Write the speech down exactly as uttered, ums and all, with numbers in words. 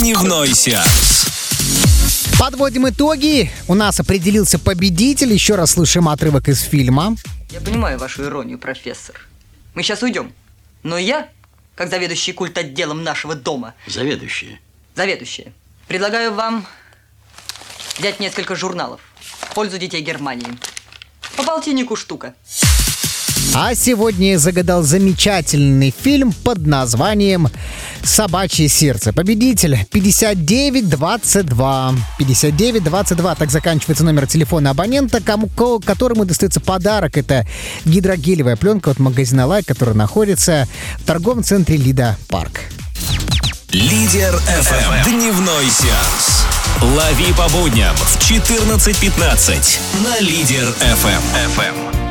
Дневной сеанс. Подводим итоги. У нас определился победитель. Еще раз слышим отрывок из фильма. Я понимаю вашу иронию, профессор. Мы сейчас уйдем. Но я, как заведующий культ-отделом нашего дома... Заведующие? Заведующие. Предлагаю вам взять несколько журналов в пользу детей Германии. По полтиннику штука. А сегодня я загадал замечательный фильм под названием «Собачье сердце». Победитель пятьдесят девять двадцать два. пятьдесят девять двадцать два. Так заканчивается номер телефона абонента, кому, которому достается подарок. Это гидрогелевая пленка от магазина «Лайк», который находится в торговом центре «Лида Парк». Лидер эф эм. Дневной сеанс. Лови по будням в четырнадцать пятнадцать на Лидер эф эм.